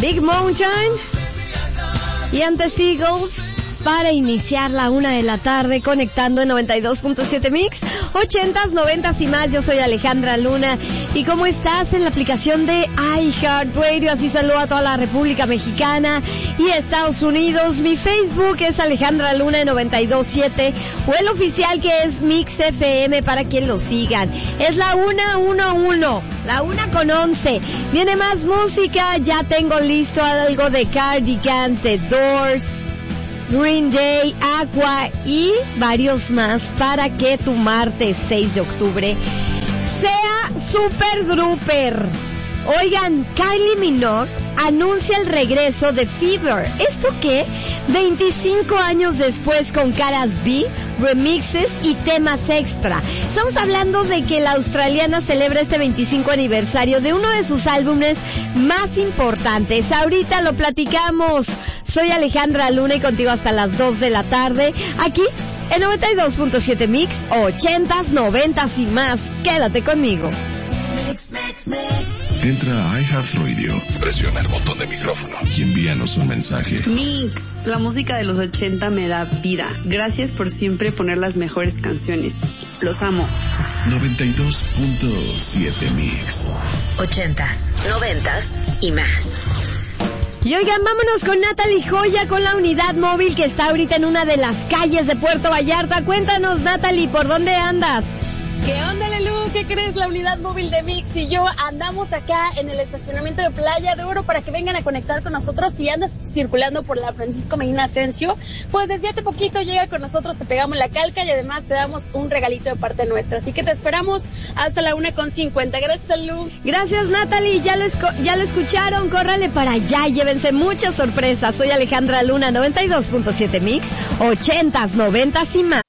Big Mountain y antes Eagles para iniciar la 1 de la tarde conectando en 92.7 Mix, 80s, 90s y más. Yo soy Alejandra Luna y ¿cómo estás en la aplicación de iHeartRadio? Así saludo a toda la República Mexicana y Estados Unidos. Mi Facebook es Alejandra Luna 92.7 o el oficial que es Mix FM para que lo sigan. Es la 1:11, la 1:11. Viene más música, ya tengo listo algo de Cardigans, The Doors, Green Day, Aqua y varios más para que tu martes 6 de octubre sea super grouper. Oigan, Kylie Minogue anuncia el regreso de Fever. ¿Esto qué? 25 años después con Caras B, remixes y temas extra. Estamos hablando de que la australiana celebra este 25 aniversario de uno de sus álbumes más importantes. Ahorita lo platicamos. Soy Alejandra Luna y contigo hasta las 2 de la tarde, aquí en 92.7 Mix, 80s, 90s y más. Quédate conmigo. Entra a iHeartRadio, presiona el botón de micrófono y envíanos un mensaje. Mix, la música de los 80 me da vida. Gracias por siempre poner las mejores canciones. Los amo. 92.7 Mix. 80s, 90s y más. Y oigan, vámonos con Natalie Joya con la unidad móvil que está ahorita en una de las calles de Puerto Vallarta. Cuéntanos, Natalie, ¿por dónde andas? ¿Qué onda, Lelú? ¿Qué crees? La unidad móvil de Mix y yo andamos acá en el estacionamiento de Playa de Oro para que vengan a conectar con nosotros. Si andas circulando por la Francisco Medina Asensio, pues desvíate poquito, llega con nosotros, te pegamos la calca y además te damos un regalito de parte nuestra. Así que te esperamos hasta la 1:50. Gracias, Lelú. Gracias, Natalie. Ya lo escucharon. Córrale para allá y llévense muchas sorpresas. Soy Alejandra Luna, 92.7 Mix, 80s, 90s y más.